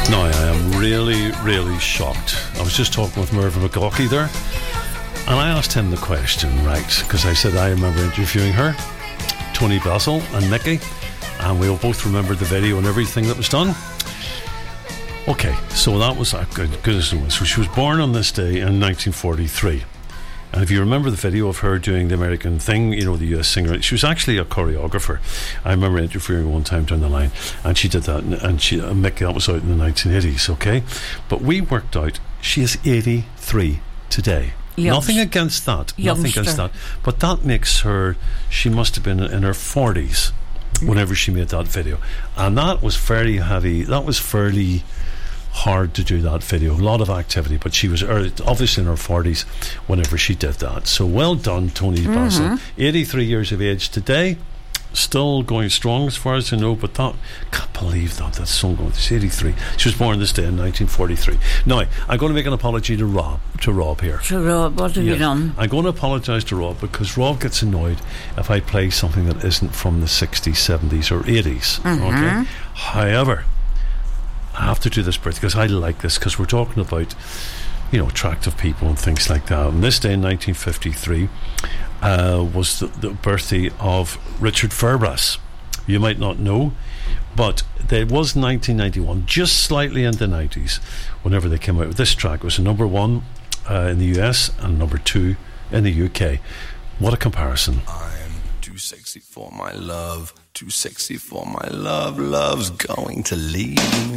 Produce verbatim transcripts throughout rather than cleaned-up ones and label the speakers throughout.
Speaker 1: No, I am really, really shocked. I was just talking with Mervyn McGaughey there, and I asked him the question, right, because I said I remember interviewing her, Tony Basil and Nicky, and we both remembered the video and everything that was done. Okay, so that was uh, good, goodness knows. So she was born on this day in nineteen forty-three. And if you remember the video of her doing the American thing, you know, the U S singer, she was actually a choreographer. I remember interviewing her one time down the line, and she did that, and she, uh, Mick, that was out in the nineteen eighties, okay? But we worked out, she is eighty-three today. Young. Nothing against that, Youngster. nothing against that. But that makes her, she must have been in her forties whenever she made that video. And that was very heavy, that was fairly hard to do that video, a lot of activity, but she was early, obviously in her forties whenever she did that. So well done, Tony mm-hmm. Basil. eighty-three years of age today, still going strong as far as I know, but that, can't believe that, that's so good. She's eighty-three. She was born this day in nineteen forty-three. Now, I'm going to make an apology to Rob, to Rob here.
Speaker 2: To Rob, what have yes. you done?
Speaker 1: I'm going to apologise to Rob because Rob gets annoyed if I play something that isn't from the sixties, seventies or eighties. Mm-hmm. Okay. However, I have to do this birthday because I like this, because we're talking about, you know, attractive people and things like that. And this day in nineteen fifty-three uh, was the, the birthday of Richard Fairbrass. You might not know, but there was nineteen ninety-one, just slightly in the nineties, whenever they came out with this track. It was a number one uh, in the U S and number two in the U K. What a comparison.
Speaker 3: I'm too sexy for my love. Too sexy for my love, love's going to leave me.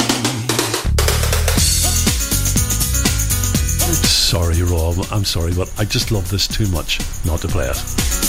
Speaker 1: Sorry, Rob, I'm sorry, but I just love this too much not to play it.